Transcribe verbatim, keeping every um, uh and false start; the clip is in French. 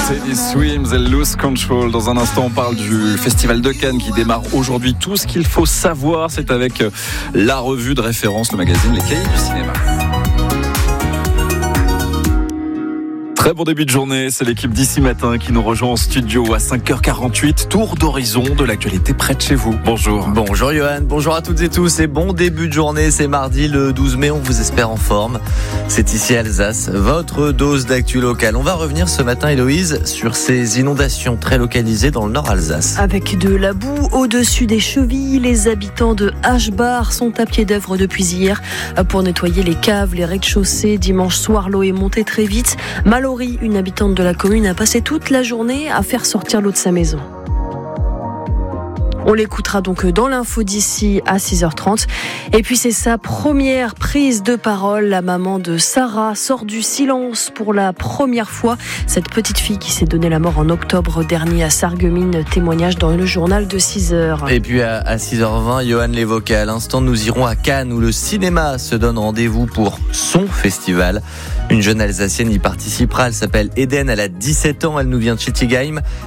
Teddy Swims et Lose Control. Dans un instant, on parle du Festival de Cannes qui démarre aujourd'hui. Tout ce qu'il faut savoir, c'est avec la revue de référence, le magazine Les Cahiers du cinéma. Très bon début de journée, c'est l'équipe d'ici matin qui nous rejoint en studio à cinq heures quarante-huit. Tour d'horizon de l'actualité près de chez vous. Bonjour. Bonjour Johan, bonjour à toutes et tous et bon début de journée, c'est mardi le douze mai, on vous espère en forme. C'est ici Alsace, votre dose d'actu locale. On va revenir ce matin, Héloïse, sur ces inondations très localisées dans le nord Alsace. Avec de la boue au-dessus des chevilles, les habitants de H-Bar sont à pied d'œuvre depuis hier pour nettoyer les caves, les rez-de-chaussée. Dimanche soir, l'eau est montée très vite. Malheureusement, une habitante de la commune, a passé toute la journée à faire sortir l'eau de sa maison. On l'écoutera donc dans l'info d'ici à six heures trente. Et puis c'est sa première prise de parole. La maman de Sarah sort du silence pour la première fois. Cette petite fille qui s'est donné la mort en octobre dernier à Sarreguemines, témoignage dans le journal de six heures. Et puis à six heures vingt, Johan l'évoquait à l'instant, nous irons à Cannes où le cinéma se donne rendez-vous pour son festival. Une jeune Alsacienne y participera, elle s'appelle Eden, elle a dix-sept ans, elle nous vient de Schiltigheim.